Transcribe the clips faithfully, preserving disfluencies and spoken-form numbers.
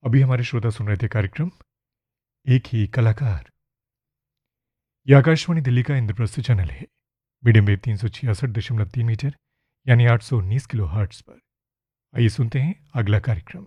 अभी हमारे श्रोता सुन रहे थे कार्यक्रम एक ही कलाकार। यह आकाशवाणी दिल्ली का इंद्रप्रस्थ चैनल है। मीडियम वेव तीन सौ छियासठ दशमलव तीन मीटर यानी आठ सौ उन्नीस किलो हर्ट्स पर। आइए सुनते हैं अगला कार्यक्रम।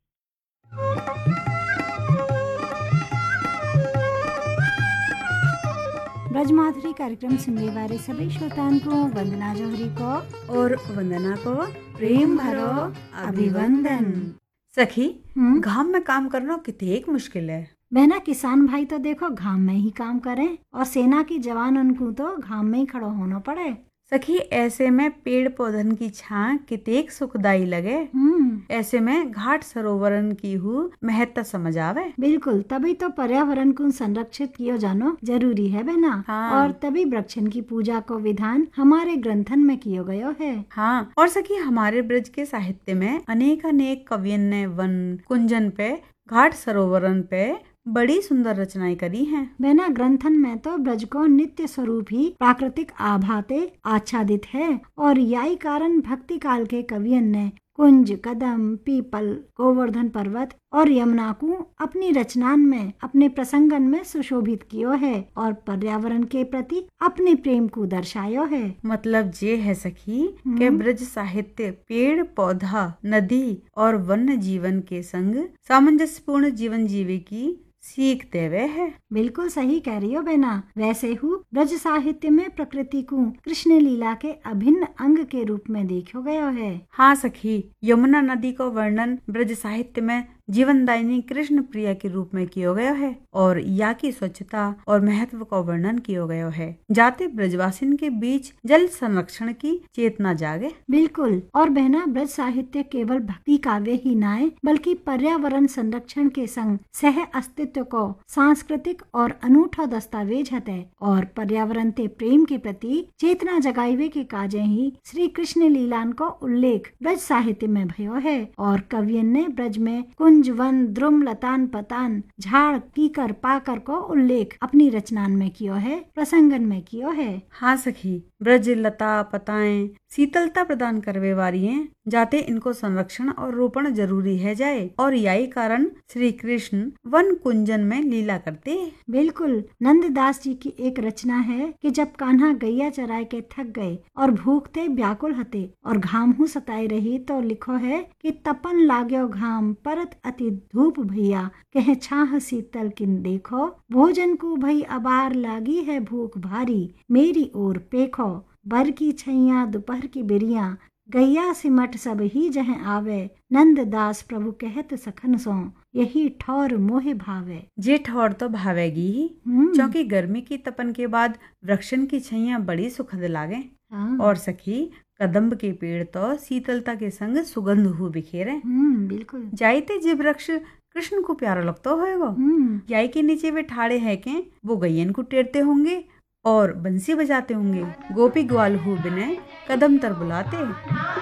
ब्रजमाधुरी कार्यक्रम सुनने वाले सभी श्रोताओं को वंदना जौहरी को और वंदना को प्रेम भरो अभिवंदन। सखी, घाम में काम करना कितनी मुश्किल है। बहना, किसान भाई तो देखो घाम में ही काम करें और सेना की जवान उनको तो घाम में ही खड़ो होना पड़े। सखी, ऐसे में पेड़ पौधन की छां कितेक सुखदाई लगे। ऐसे में घाट सरोवरन की हु महत्ता समझ आवे। बिल्कुल, तभी तो पर्यावरण को संरक्षित कियो जानो जरूरी है बहना। हाँ। और तभी वृक्षन की पूजा को विधान हमारे ग्रंथन में कियो गयो है। हाँ, और सखी, हमारे ब्रज के साहित्य में अनेक अनेक कवियन ने वन कुंजन पे, घाट सरोवरन पे बड़ी सुंदर रचनाएं करी हैं। बहना, ग्रंथन में तो ब्रज को नित्य स्वरूप ही प्राकृतिक आभाते आच्छादित है और यही कारण भक्ति काल के कवियन ने कुंज, कदम, पीपल, गोवर्धन पर्वत और यमुना को अपनी रचनान में, अपने प्रसंगन में सुशोभित कियो है और पर्यावरण के प्रति अपने प्रेम को दर्शायो है। मतलब ये है सखी के ब्रज साहित्य पेड़ पौधा, नदी और वन्य जीवन के संग सामंजस्यपूर्ण जीवन जीवे की सीख देवे है। बिल्कुल सही कह रही हो बेना। वैसे हूँ ब्रज साहित्य में प्रकृति को कृष्ण लीला के अभिन्न अंग के रूप में देखो गया है। हाँ सखी, यमुना नदी को वर्णन ब्रज साहित्य में जीवनदायिनी कृष्ण प्रिया के रूप में किया गया है और या की स्वच्छता और महत्व का वर्णन किया गया है, जाते ब्रजवासिन के बीच जल संरक्षण की चेतना जागे। बिल्कुल, और बहना, ब्रज साहित्य केवल भक्ति काव्य ही नाय बल्कि पर्यावरण संरक्षण के संग सह अस्तित्व को सांस्कृतिक और अनूठा दस्तावेज है और पर्यावरण ते प्रेम के प्रति चेतना जगाइवे के काजे ही श्री कृष्ण लीलान को उल्लेख ब्रज साहित्य में भयो है और कवियन ने ब्रज में कुंज, वन, द्रुम, लतान, पतान, झाड़, कीकर, पाकर को उल्लेख अपनी रचनान में कियो है, प्रसंगन में कियो है। हाँ सखी, ब्रज लता पताएं शीतलता प्रदान करवे वाली हैं, जाते इनको संरक्षण और रोपण जरूरी है जाए और यही कारण श्री कृष्ण वन कुंजन में लीला करते। बिल्कुल, नंददास जी की एक रचना है कि जब कान्हा गैया चराए के थक गए और भूखते व्याकुल हते और घाम हूँ सताई रही तो लिखो है कि तपन लाग्यो घाम परत अति धूप भैया कहे छाह शीतल किन देखो भोजन को भई अबार लागी है भूख भारी मेरी ओर पेखो बर की छैया दोपहर की बिरिया गैया सिमट सब ही जह आवे नंद दास प्रभु कहत सखन सो यही ठौर मोहे भावे। जे ठौर तो भावेगी ही, क्योंकि गर्मी की तपन के बाद वृक्षन की छैया बड़ी सुखद लागे। हाँ। और सखी, कदम्ब के पेड़ तो शीतलता के संग सुगंध हु बिखेरे। बिल्कुल, जाइते जे वृक्ष कृष्ण को प्यारा लगता होएगा, याई के नीचे वे ठाड़े है के वो गैयन को टेरते होंगे और बंसी बजाते होंगे, गोपी ग्वाल हु बिने कदम तर बुलाते।